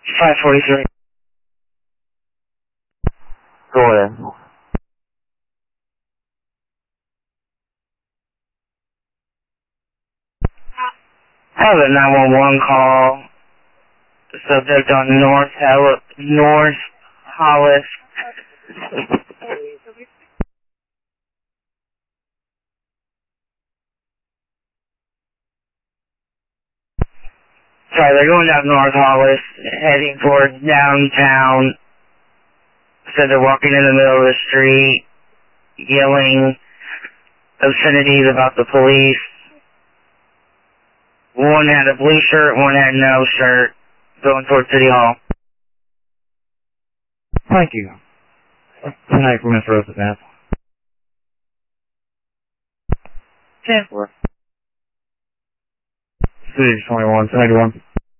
543. Go ahead. I have a 911 call. Subject on North Hollis. Sorry, they're going down North Hollis, heading towards downtown. So they're walking in the middle of the street, yelling obscenities about the police. One had a blue shirt, one had no shirt, going towards City Hall. Thank you. Tonight for Miss Roosevelt. 10-4. City 21, 1081.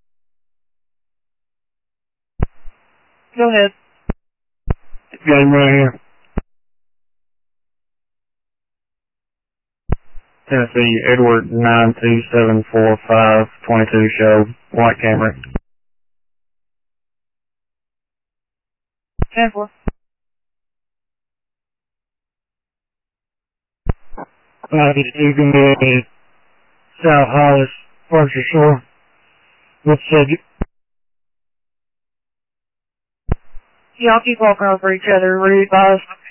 Go ahead. Got him right here. Tennessee, Edward 9274522 show, white Camry. 10-4. You can be South Hollis, Berkshire Shore. What's the Y'all keep walking over each other, rude boss.